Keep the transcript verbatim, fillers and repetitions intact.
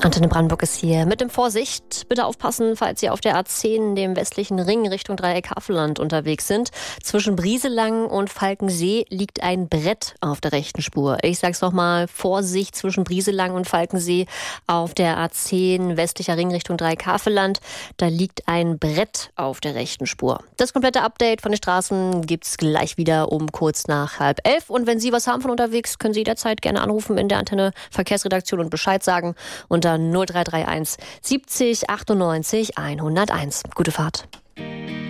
Antenne Brandenburg ist hier mit dem Vorsicht. Bitte aufpassen, falls Sie auf der A zehn, dem westlichen Ring Richtung Dreieck Havelland unterwegs sind. Zwischen Brieselang und Falkensee liegt ein Brett auf der rechten Spur. Ich sag's nochmal, Vorsicht zwischen Brieselang und Falkensee auf der A zehn, westlicher Ring Richtung Dreieck Havelland. Da liegt ein Brett auf der rechten Spur. Das komplette Update von den Straßen gibt's gleich wieder um kurz nach halb elf. Und wenn Sie was haben von unterwegs, können Sie jederzeit gerne anrufen in der Antenne Verkehrsredaktion und Bescheid sagen. Unter null drei drei eins siebzig achtundneunzig hunderteins. Gute Fahrt.